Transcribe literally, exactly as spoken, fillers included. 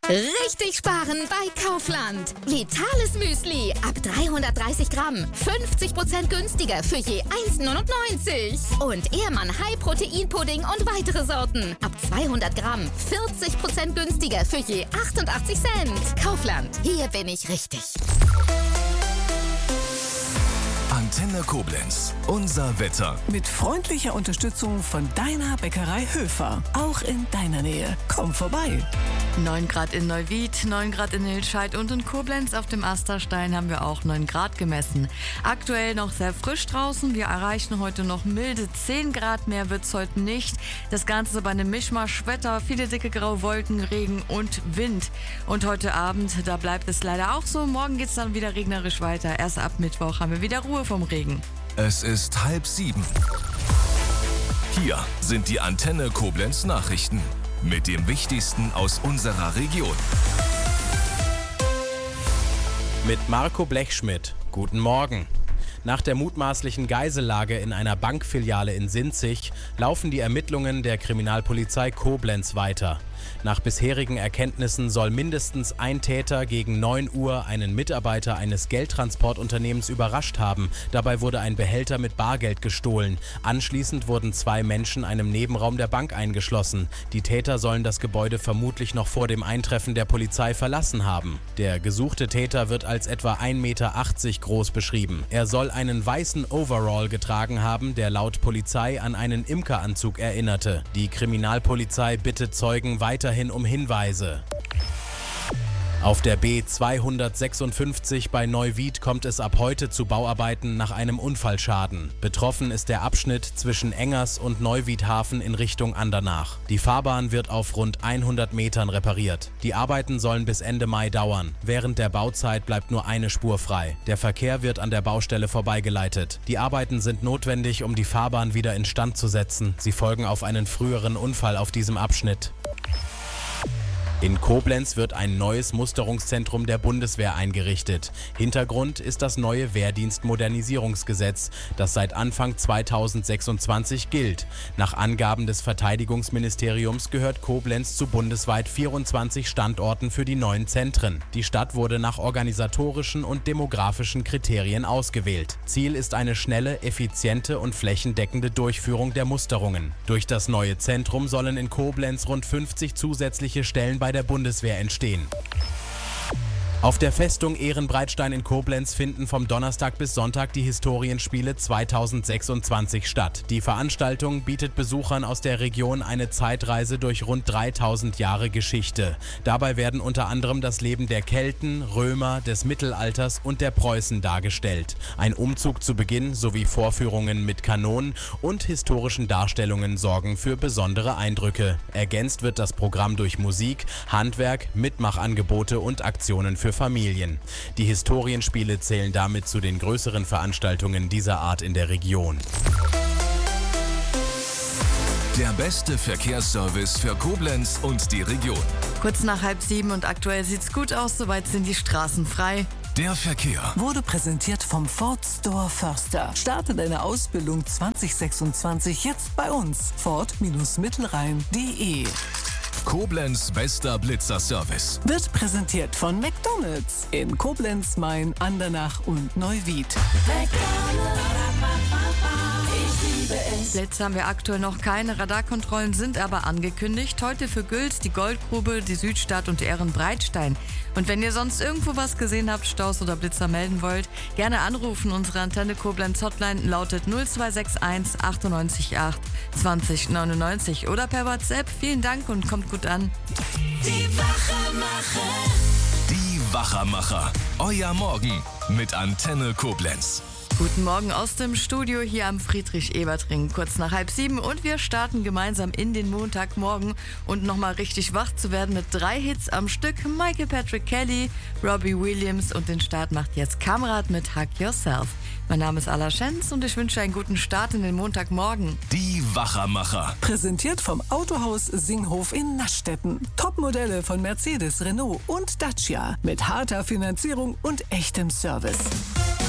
Richtig sparen bei Kaufland. Vitales Müsli ab dreihundertdreißig Gramm. fünfzig Prozent günstiger für je eins neunundneunzig. Und Ehrmann High Protein Pudding und weitere Sorten ab zweihundert Gramm. vierzig Prozent günstiger für je achtundachtzig Cent. Kaufland, hier bin ich richtig. Antenne Koblenz, unser Wetter. Mit freundlicher Unterstützung von deiner Bäckerei Höfer. Auch in deiner Nähe. Komm vorbei. neun Grad in Neuwied, neun Grad in Hilscheid und in Koblenz auf dem Asterstein haben wir auch neun Grad gemessen. Aktuell noch sehr frisch draußen. Wir erreichen heute noch milde zehn Grad, mehr wird es heute nicht. Das Ganze bei einem Mischmasch-Wetter, viele dicke graue Wolken, Regen und Wind. Und heute Abend, da bleibt es leider auch so. Morgen geht es dann wieder regnerisch weiter. Erst ab Mittwoch haben wir wieder Ruhe vom Regen. Es ist halb sieben. Hier sind die Antenne Koblenz Nachrichten mit dem Wichtigsten aus unserer Region. Mit Marco Blechschmidt. Guten Morgen. Nach der mutmaßlichen Geisellage in einer Bankfiliale in Sinzig laufen die Ermittlungen der Kriminalpolizei Koblenz weiter. Nach bisherigen Erkenntnissen soll mindestens ein Täter gegen neun Uhr einen Mitarbeiter eines Geldtransportunternehmens überrascht haben. Dabei wurde ein Behälter mit Bargeld gestohlen. Anschließend wurden zwei Menschen einem Nebenraum der Bank eingeschlossen. Die Täter sollen das Gebäude vermutlich noch vor dem Eintreffen der Polizei verlassen haben. Der gesuchte Täter wird als etwa ein Meter achtzig groß beschrieben. Er soll einen weißen Overall getragen haben, der laut Polizei an einen Imkeranzug erinnerte. Die Kriminalpolizei bittet Zeugen weiterhin um Hinweise. Auf der B zweihundertsechsundfünfzig bei Neuwied kommt es ab heute zu Bauarbeiten nach einem Unfallschaden. Betroffen ist der Abschnitt zwischen Engers und Neuwiedhafen in Richtung Andernach. Die Fahrbahn wird auf rund hundert Metern repariert. Die Arbeiten sollen bis Ende Mai dauern. Während der Bauzeit bleibt nur eine Spur frei. Der Verkehr wird an der Baustelle vorbeigeleitet. Die Arbeiten sind notwendig, um die Fahrbahn wieder instand zu setzen. Sie folgen auf einen früheren Unfall auf diesem Abschnitt. In Koblenz wird ein neues Musterungszentrum der Bundeswehr eingerichtet. Hintergrund ist das neue Wehrdienstmodernisierungsgesetz, das seit Anfang zweitausendsechsundzwanzig gilt. Nach Angaben des Verteidigungsministeriums gehört Koblenz zu bundesweit vierundzwanzig Standorten für die neuen Zentren. Die Stadt wurde nach organisatorischen und demografischen Kriterien ausgewählt. Ziel ist eine schnelle, effiziente und flächendeckende Durchführung der Musterungen. Durch das neue Zentrum sollen in Koblenz rund fünfzig zusätzliche Stellen bei bei der Bundeswehr entstehen. Auf der Festung Ehrenbreitstein in Koblenz finden vom Donnerstag bis Sonntag die Historienspiele zweitausendsechsundzwanzig statt. Die Veranstaltung bietet Besuchern aus der Region eine Zeitreise durch rund dreitausend Jahre Geschichte. Dabei werden unter anderem das Leben der Kelten, Römer, des Mittelalters und der Preußen dargestellt. Ein Umzug zu Beginn sowie Vorführungen mit Kanonen und historischen Darstellungen sorgen für besondere Eindrücke. Ergänzt wird das Programm durch Musik, Handwerk, Mitmachangebote und Aktionen für Familien. Die Historienspiele zählen damit zu den größeren Veranstaltungen dieser Art in der Region. Der beste Verkehrsservice für Koblenz und die Region. Kurz nach halb sieben und aktuell sieht's gut aus, soweit sind die Straßen frei. Der Verkehr wurde präsentiert vom Ford Store Förster. Starte deine Ausbildung zwanzig sechsundzwanzig jetzt bei uns. Ford Mittelrhein punkt de. Koblenz bester Blitzerservice Wird präsentiert von McDonald's in Koblenz, Main, Andernach und Neuwied. Blitze haben wir aktuell noch keine, Radarkontrollen sind aber angekündigt. Heute für Güls, die Goldgrube, die Südstadt und Ehrenbreitstein. Und wenn ihr sonst irgendwo was gesehen habt, Staus oder Blitzer melden wollt, gerne anrufen. Unsere Antenne Koblenz Hotline lautet null zwei sechs eins achtundneunzig acht zwanzig neunundneunzig oder per WhatsApp. Vielen Dank und kommt gut an. Die Wachermacher. Die Wachermacher. Euer Morgen mit Antenne Koblenz. Guten Morgen aus dem Studio hier am Friedrich-Ebert-Ring, kurz nach halb sieben. Und wir starten gemeinsam in den Montagmorgen. Und nochmal richtig wach zu werden mit drei Hits am Stück. Michael Patrick Kelly, Robbie Williams und den Start macht jetzt Kamrat mit Hug Yourself. Mein Name ist Ala Schenz und ich wünsche einen guten Start in den Montagmorgen. Die Wachermacher. Präsentiert vom Autohaus Singhof in Naschstetten. Topmodelle von Mercedes, Renault und Dacia. Mit harter Finanzierung und echtem Service.